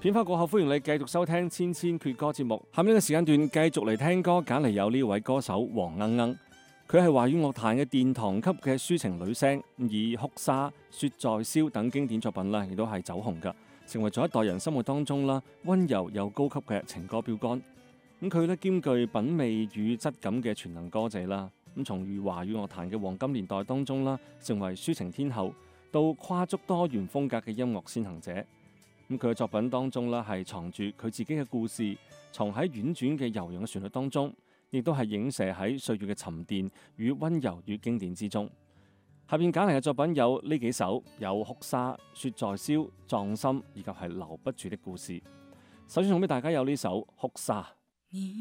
片花過後，歡迎你繼續收聽千千闕歌節目。下面呢個時間段繼續嚟聽歌，揀嚟有呢位歌手黃鶯鶯。佢係華語樂壇嘅殿堂級嘅抒情女聲，以《哭砂》、《雪在燒》等經典作品啦，亦都係走紅噶，成為咗一代人心目當中啦溫柔又高級嘅情歌標杆。咁佢咧兼具品味與質感嘅全能歌者啦。咁從於華語樂壇嘅黃金年代當中啦，成為抒情天后，到跨足多元風格嘅音樂先行者。咁佢嘅作品當中啦，係藏住佢自己嘅故事，藏喺婉轉嘅悠揚嘅旋律當中，亦都係影射喺歲月嘅沉澱與溫柔與經典之中。下邊揀嚟嘅作品有呢幾首，有《哭砂》、《雪在燒》、《葬心》以及係《留不住的故事》。首先送俾大家有呢首《哭砂》。